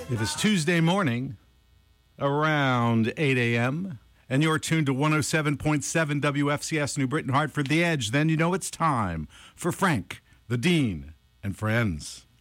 It is Tuesday morning, around 8 a.m., and you're tuned to 107.7 WFCS New Britain Hartford, The Edge. Then you know it's time for Frank, the Dean, and Friends.